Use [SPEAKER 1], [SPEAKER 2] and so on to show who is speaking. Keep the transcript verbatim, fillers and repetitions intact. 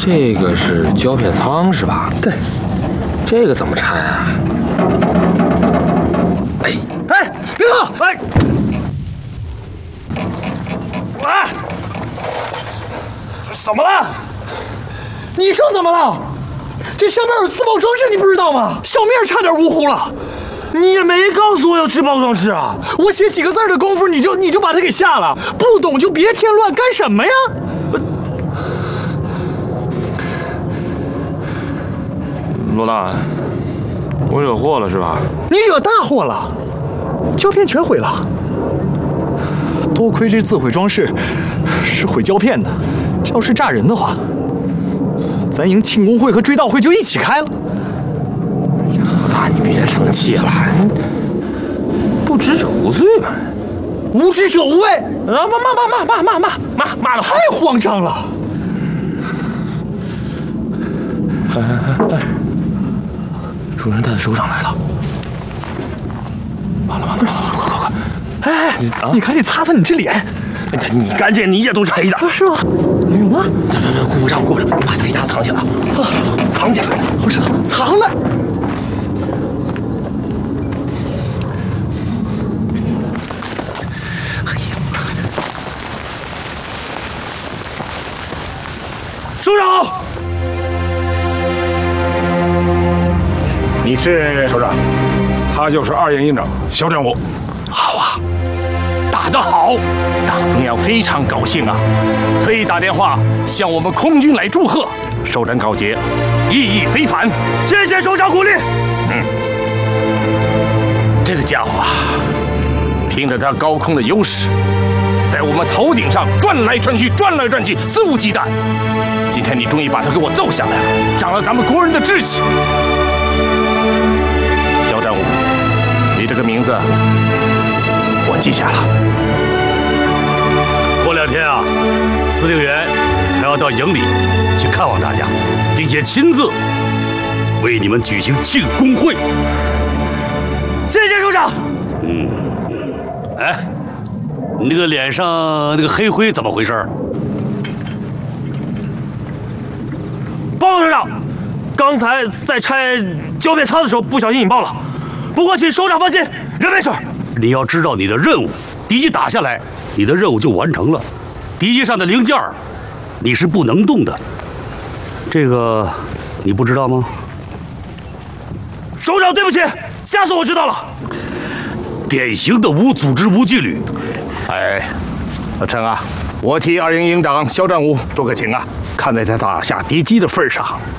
[SPEAKER 1] 这个是胶片仓是吧？
[SPEAKER 2] 对。
[SPEAKER 1] 这个怎么拆啊？哎
[SPEAKER 2] 哎，别动！
[SPEAKER 1] 哎，啊！怎么了？
[SPEAKER 2] 你说怎么了？这上面有自爆装置，你不知道吗？小面差点呜呼了。
[SPEAKER 1] 你也没告诉我有自爆装置啊！
[SPEAKER 2] 我写几个字的功夫，你就你就把它给下了。不懂就别添乱，干什么呀？
[SPEAKER 1] 罗大，我惹祸了是吧？
[SPEAKER 2] 你惹大祸了，胶片全毁了。多亏这自毁装置是毁胶片的，这要是炸人的话，咱营庆功会和追悼会就一起开了。
[SPEAKER 1] 老大，你别生气了，不知者无罪嘛。
[SPEAKER 2] 无知者无畏。啊
[SPEAKER 1] 骂骂骂骂骂骂骂骂骂的
[SPEAKER 2] 太慌张了。
[SPEAKER 1] 哎哎哎哎！主任带的首长来了。完了完了完了，快快快！
[SPEAKER 2] 哎，你, 啊、你赶紧擦擦你这脸。
[SPEAKER 1] 哎呀，你干净，你也都是黑的，
[SPEAKER 2] 是吗？有吗？
[SPEAKER 1] 这这这，顾不上顾不上，把这一家藏起来，啊，藏起来。
[SPEAKER 2] 我知道，藏了。
[SPEAKER 1] 首长，
[SPEAKER 3] 你是首长，他就是二营营长肖战武。
[SPEAKER 4] 好啊，打得好，党中央非常高兴啊，特意打电话向我们空军来祝贺，首战告捷，意义非凡。
[SPEAKER 1] 谢谢首长鼓励。
[SPEAKER 4] 嗯，这个家伙啊，凭着他高空的优势，在我们头顶上转来转去，转来转去，肆无忌惮。今天你终于把他给我揍下来了，长了咱们国人的志气。肖战武，你这个名字我记下了。
[SPEAKER 5] 过两天啊，司令员还要到营里去看望大家，并且亲自为你们举行庆功会。
[SPEAKER 1] 谢谢首长。
[SPEAKER 5] 嗯，哎，你那个脸上那个黑灰怎么回事？
[SPEAKER 1] 报告首长，刚才在拆胶片仓的时候不小心引爆了，不过请首长放心，人没事。
[SPEAKER 5] 你要知道你的任务，敌机打下来，你的任务就完成了。敌机上的零件你是不能动的，这个你不知道吗？
[SPEAKER 1] 首长，对不起，下次我知道了。
[SPEAKER 5] 典型的无组织无纪律。
[SPEAKER 4] 哎，老陈啊，我替二营营长肖战武说个情啊，看在他打下敌机的份上，